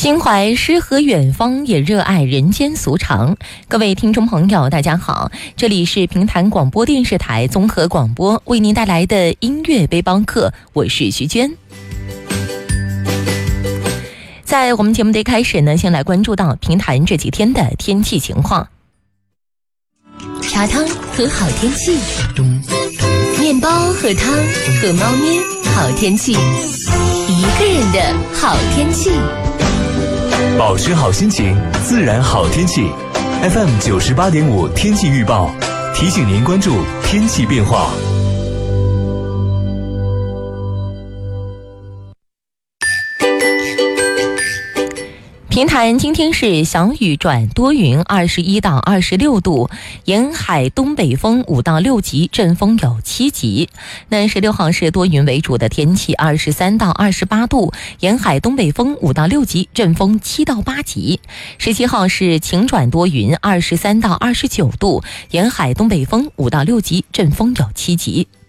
心怀诗和远方，也热爱人间俗常。各位听众朋友大家好，这里是平潭广播电视台综合广播为您带来的音乐背包客，我是徐娟。在我们节目的开始呢，先来关注到平潭这几天的天气情况。茶汤和好天气，面包和汤和猫咪好天气，一个人的好天气， 保持好心情，自然好天气。FM 98.5天气预报提醒您关注天气变化。 平潭今天是小雨转多云，21到26度，沿海东北风5到6级，阵风有7级。那16号是多云为主的天气，23到28度，沿海东北风5到6级，阵风7到8级。17号是晴转多云，23到29度，沿海东北风5到6级，阵风有7级。